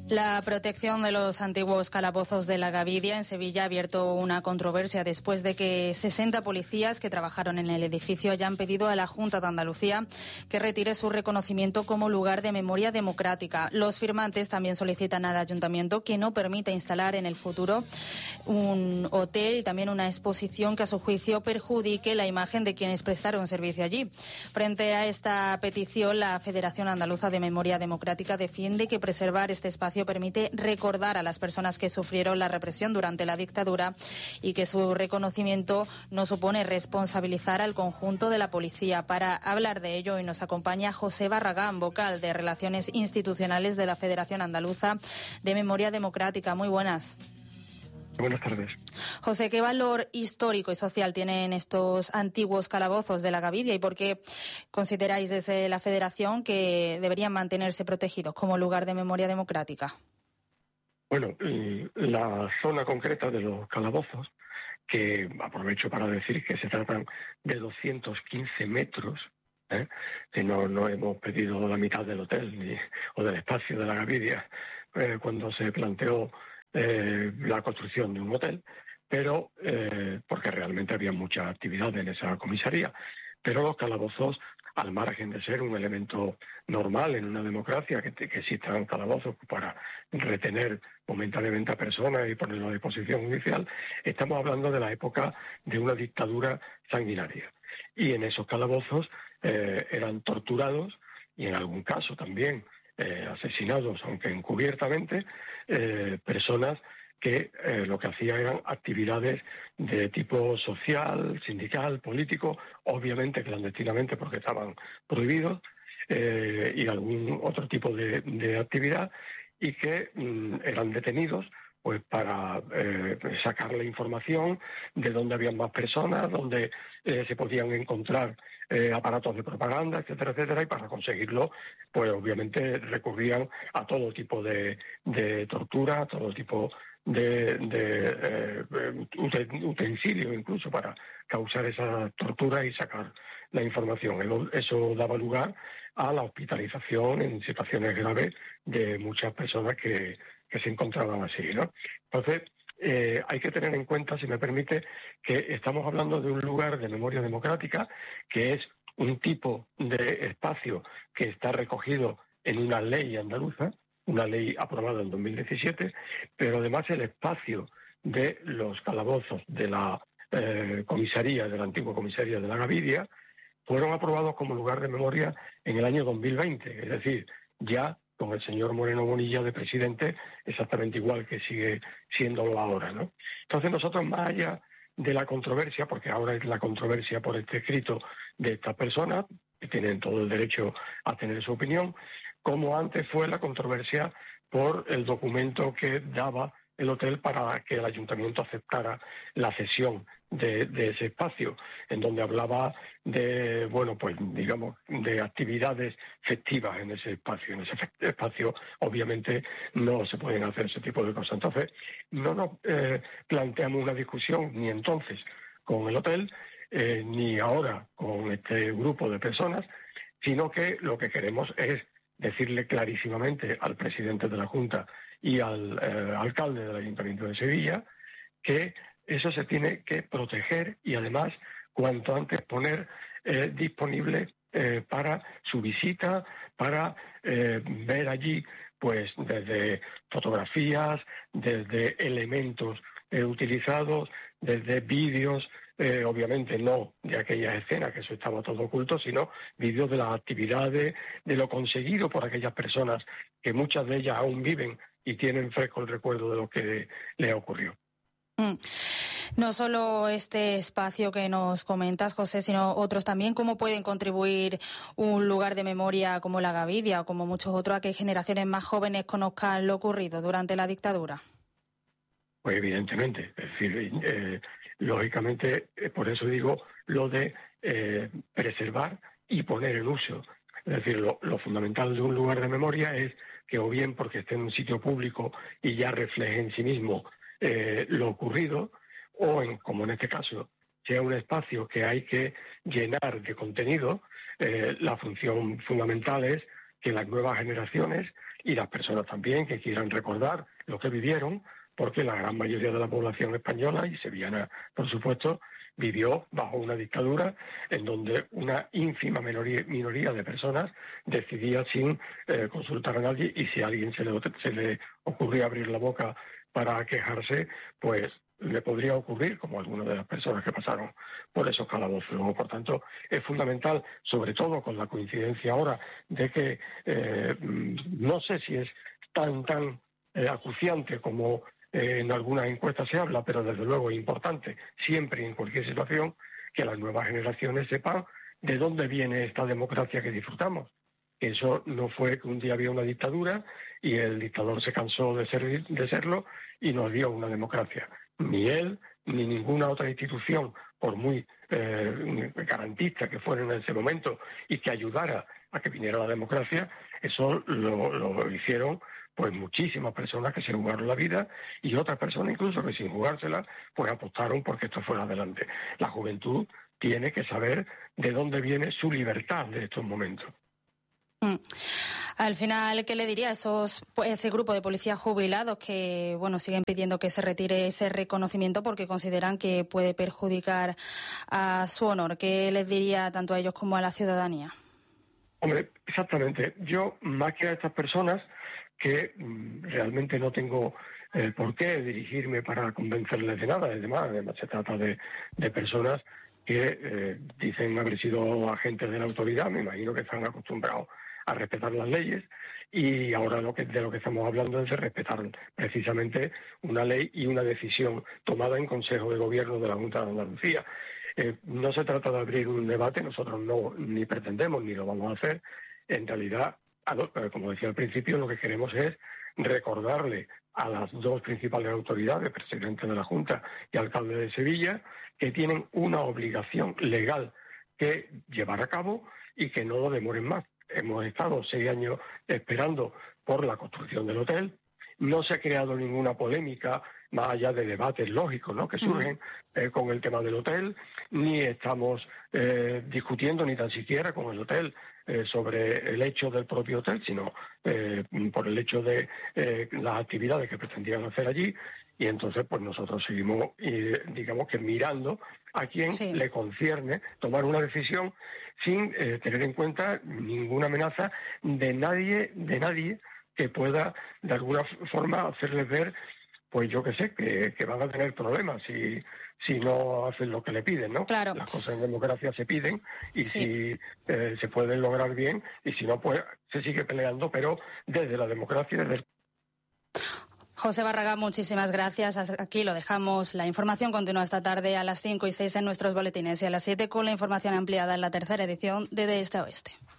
La protección de los antiguos calabozos de la Gavidia en Sevilla ha abierto una controversia después de que 60 policías que trabajaron en el edificio hayan pedido a la Junta de Andalucía que retire su reconocimiento como lugar de memoria democrática. Los firmantes también solicitan al Ayuntamiento que no permita instalar en el futuro un hotel y también una exposición que a su juicio perjudique la imagen de quienes prestaron servicio allí. Frente a esta petición, la Federación Andaluza de Memoria Democrática defiende que preservar este espacio permite recordar a las personas que sufrieron la represión durante la dictadura y que su reconocimiento no supone responsabilizar al conjunto de la policía. Para hablar de ello hoy nos acompaña José Barragán, vocal de Relaciones Institucionales de la Federación Andaluza de Memoria Democrática. Muy buenas. Buenas tardes. José, ¿qué valor histórico y social tienen estos antiguos calabozos de la Gavidia y por qué consideráis desde la Federación que deberían mantenerse protegidos como lugar de memoria democrática? Bueno, la zona concreta de los calabozos, que aprovecho para decir que se tratan de 215 metros, que no hemos pedido la mitad del hotel o del espacio de la Gavidia cuando se planteó la construcción de un hotel, pero porque realmente había mucha actividad en esa comisaría. Pero los calabozos, al margen de ser un elemento normal en una democracia, que existan calabozos para retener momentáneamente a personas y ponerlo a disposición judicial, estamos hablando de la época de una dictadura sanguinaria. Y en esos calabozos eran torturados y en algún caso también asesinados, aunque encubiertamente, personas que lo que hacían eran actividades de tipo social, sindical, político, obviamente clandestinamente porque estaban prohibidos, y algún otro tipo de actividad, y que eran detenidos pues para sacar la información de dónde habían más personas, dónde se podían encontrar aparatos de propaganda, etcétera, etcétera, y para conseguirlo, pues obviamente recurrían a todo tipo de tortura, a todo tipo de utensilios incluso para causar esa tortura y sacar la información. Eso daba lugar a la hospitalización en situaciones graves de muchas personas que se encontraban así, ¿no? Entonces, hay que tener en cuenta, si me permite, que estamos hablando de un lugar de memoria democrática que es un tipo de espacio que está recogido en una ley andaluza, una ley aprobada en 2017, pero además el espacio de los calabozos de la comisaría, de la antigua comisaría de la Gavidia, fueron aprobados como lugar de memoria en el año 2020, es decir, ya con el señor Moreno Bonilla de presidente, exactamente igual que sigue siéndolo ahora, ¿no? Entonces nosotros, más allá de la controversia, porque ahora es la controversia por este escrito de estas personas, que tienen todo el derecho a tener su opinión, como antes fue la controversia por el documento que daba el hotel para que el ayuntamiento aceptara la cesión de ese espacio, en donde hablaba de, bueno, pues digamos, de actividades festivas en ese espacio. En ese espacio, obviamente, no se pueden hacer ese tipo de cosas. Entonces, no nos planteamos una discusión ni entonces con el hotel, ni ahora con este grupo de personas, sino que lo que queremos es decirle clarísimamente al presidente de la Junta y al alcalde del Ayuntamiento de Sevilla que eso se tiene que proteger y además cuanto antes poner disponible para su visita, para ver allí pues desde fotografías, desde elementos utilizados, desde vídeos, obviamente no de aquellas escenas, que eso estaba todo oculto, sino vídeos de las actividades, de lo conseguido por aquellas personas que muchas de ellas aún viven y tienen fresco el recuerdo de lo que le ocurrió. No solo este espacio que nos comentas, José, sino otros también. ¿Cómo pueden contribuir un lugar de memoria como la Gavidia o como muchos otros a que generaciones más jóvenes conozcan lo ocurrido durante la dictadura? Pues evidentemente, es decir, lógicamente, por eso digo lo de preservar y poner en uso. Es decir, lo fundamental de un lugar de memoria es que o bien porque esté en un sitio público y ya refleje en sí mismo lo ocurrido, o como en este caso, sea un espacio que hay que llenar de contenido, la función fundamental es que las nuevas generaciones y las personas también que quieran recordar lo que vivieron, porque la gran mayoría de la población española y sevillana, por supuesto, vivió bajo una dictadura en donde una ínfima minoría de personas decidía sin consultar a nadie, y si a alguien se le ocurría abrir la boca para quejarse, pues le podría ocurrir, como algunas de las personas que pasaron por esos calabozos. Por tanto, es fundamental, sobre todo con la coincidencia ahora de que no sé si es tan acuciante como en algunas encuestas se habla, pero desde luego es importante, siempre y en cualquier situación, que las nuevas generaciones sepan de dónde viene esta democracia que disfrutamos. Eso no fue que un día había una dictadura y el dictador se cansó de serlo y nos dio una democracia. Ni él, ni ninguna otra institución, por muy garantista que fuera en ese momento y que ayudara a que viniera la democracia, eso lo hicieron pues muchísimas personas que se jugaron la vida, y otras personas incluso que sin jugársela pues apostaron porque esto fuera adelante. La juventud tiene que saber de dónde viene su libertad de estos momentos. Al final, ¿qué le diría a ese grupo de policías jubilados que siguen pidiendo que se retire ese reconocimiento porque consideran que puede perjudicar a su honor? ¿Qué les diría tanto a ellos como a la ciudadanía? Hombre, exactamente. Yo, más que a estas personas, que realmente no tengo por qué dirigirme para convencerles de nada, además se trata de personas que dicen haber sido agentes de la autoridad, me imagino que están acostumbrados a respetar las leyes, y ahora de lo que estamos hablando es de respetar precisamente una ley y una decisión tomada en Consejo de Gobierno de la Junta de Andalucía. No se trata de abrir un debate, nosotros no ni pretendemos ni lo vamos a hacer. En realidad, como decía al principio, lo que queremos es recordarle a las dos principales autoridades, presidente de la Junta y alcalde de Sevilla, que tienen una obligación legal que llevar a cabo y que no lo demoren más. Hemos estado 6 años esperando por la construcción del hotel. No se ha creado ninguna polémica más allá de debates lógicos, ¿no?, que surgen con el tema del hotel, ni estamos discutiendo ni tan siquiera con el hotel sobre el hecho del propio hotel, sino por el hecho de las actividades que pretendían hacer allí. Y entonces pues nosotros seguimos, digamos que mirando a quien le concierne tomar una decisión sin tener en cuenta ninguna amenaza de nadie que pueda de alguna forma hacerles ver, pues yo qué sé, que van a tener problemas si no hacen lo que le piden, ¿no? Claro. Las cosas en democracia se piden y si se pueden lograr bien, y si no, pues se sigue peleando, pero desde la democracia, desde José Barragán, muchísimas gracias. Aquí lo dejamos. La información continúa esta tarde a las 5 y 6 en nuestros boletines y a las 7 con la información ampliada en la tercera edición de Este a Oeste.